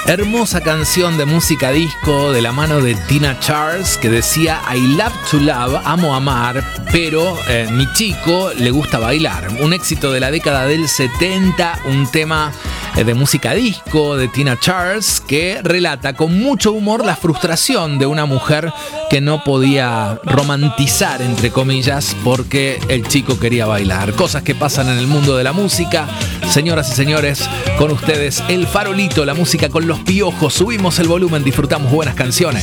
Hermosa canción de música disco de la mano de Tina Charles que decía I love to love, amo amar, pero mi chico le gusta bailar. Un éxito de la década del 70, un tema de música disco de Tina Charles que relata con mucho humor la frustración de una mujer que no podía romantizar, entre comillas, porque el chico quería bailar. Cosas que pasan en el mundo de la música. Señoras y señores, con ustedes El Farolito, la música con los piojos. Subimos el volumen, disfrutamos buenas canciones.